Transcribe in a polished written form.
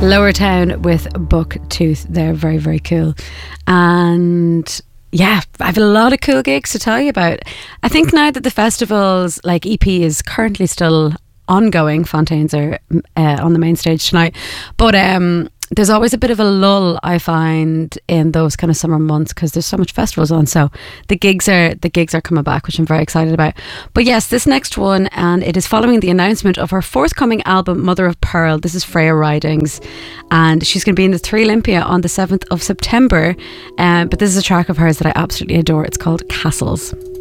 Lower Town with Bucktooth. They're very, very cool. And yeah, I have a lot of cool gigs to tell you about. I think now that the festival's like EP is currently still ongoing, Fontaines are on the main stage tonight, but there's always a bit of a lull, I find, in those kind of summer months because there's so much festivals on. So the gigs are coming back, which I'm very excited about. But yes, this next one, and it is following the announcement of her forthcoming album, Mother of Pearl. This is Freya Ridings, and she's going to be in the 3 Olympia on the 7th of September. But this is a track of hers that I absolutely adore. It's called Castles.